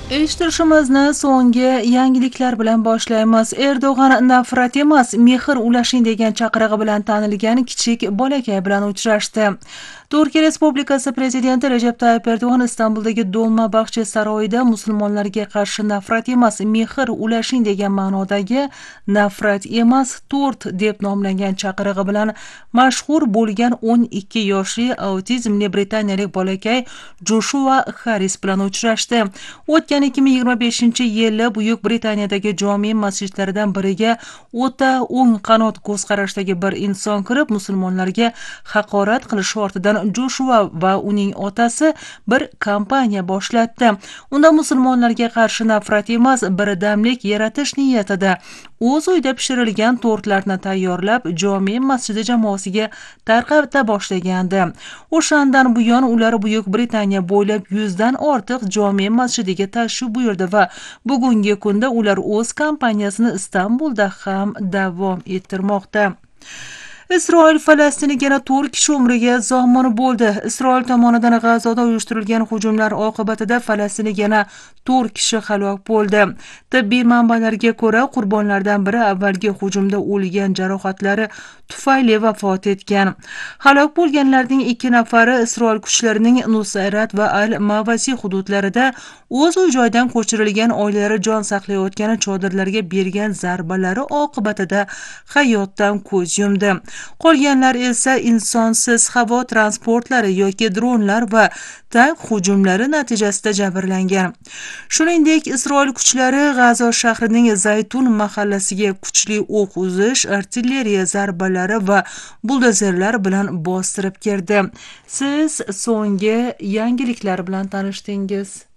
Eshittirishimizni so'nggi yangiliklar bilan boshlaymiz. Erdo'g'an nafrat emas, mehr ulashing degan chaqirig'i bilan tanilgan kichik bolakay bilan uchrashdi. Turkiya Respublikasi prezidenti Recep Tayyip Erdo'g'an Istanbuldagi Dolmabahçe saroyida musulmonlarga qarshi nafrat emas, mehr ulashing degan ma'nodagi nafrat emas, to'rt deb nomlangan chaqirig'i bilan mashhur bo'lgan 12 yoshli autizmli britaniyalik bolakay Joshua Harris bilan uchrashdi. O'tgan 2025-yili Buyuk Britaniyadagi jome masjidlaridan biriga o'ta o'ng qanot ko'z qarashdagi bir inson kirib, musulmonlarga haqorat qilish ortidan Joshua va uning otasi bir kampaniya boshlatdi. Unda musulmonlarga qarshi nafrat emas, birdamlik yaratish niyatida o'z uyida pishirilgan tortlarni tayyorlab, jome masjidi jamoasiga tarqata boshlagandi. O'shandan buyon ular Buyuk Britaniya bo'ylab 100 dan ortiq jome masjidiga tashrif buyurdi va bugungi kunda ular o'z kampaniyasini Istanbulda ham davom ettirmoqda. Isroil Falastiniga yana 4 kishi umriga zomin bo'ldi. Isroil tomonidan G'azoda uyushtirilgan hujumlar oqibatida Falastinlik yana 4 kishi halok bo'ldi. Tibbiy manbalarga ko'ra, qurbonlardan biri avvalgi hujumda o'lgan jarohatlari tufayli vafot etgan. Halok bo'lganlarning 2 nafari Isroil kuchlarining Nusayrat va Al-Mavasi hududlarida o'z uy-joyidan ko'chirilgan oilalari jon saqlayotgan chodirlarga bergan zarbalari oqibatida hayotdan ko'z yumdi. Qolganlar esa insonsiz havo transportlari yoki dronlar va tank hujumlari natijasida jabrlangan. Shuningdek, Isroil kuchlari G'azo shahrining Zaytun mahallasiga kuchli o'q uzish, artilleriya zarbalari va buldozerlar bilan bostirib kirdi. Siz so'nggi yangiliklar bilan tanishdingiz.